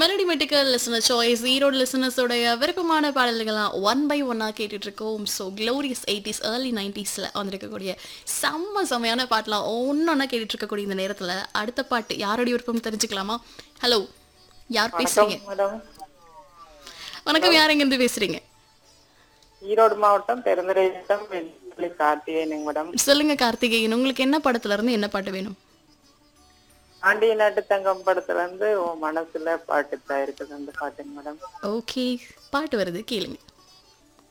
Melody மெட்டிக்கல் listener choice Erode லிசனர்ஸோடைய விருப்பமான பாடல்கள்லாம் one by ஒன்னா கேட்டுட்டு இருக்கோம். ஸோ க்ளோரியஸ் 80s ஏர்லி 90ஸ்ல வந்திருக்கக்கூடிய செம்மையான பாட்டெலாம் ஒன்னொன்னா கேட்டுட்டு இருக்கக்கூடிய இந்த நேரத்தில் அடுத்த பாட்டு யாருடைய விருப்பம் தெரிஞ்சுக்கலாமா? ஹலோ, யார் வணக்கம் பேசுறீங்க? மேடம். வணக்கம், யார் எங்கேருந்து பேசுறீங்க? ஈரோடு மாவட்டம் பெருந்துறையிடம் கார்த்திகேயனுங்க மேடம். சொல்லுங்க கார்த்திகேயன், உங்களுக்கு என்ன படத்துல இருந்து என்ன பாட்டு வேணும்? ஆண்டிய நாட்டு தங்கம் படத்துல இருந்து உன் மனசுல பாட்டு தான் இருக்குது அந்த பாட்டுங்க மேடம். ஓகே, பாட்டு வருது, கேளுங்க.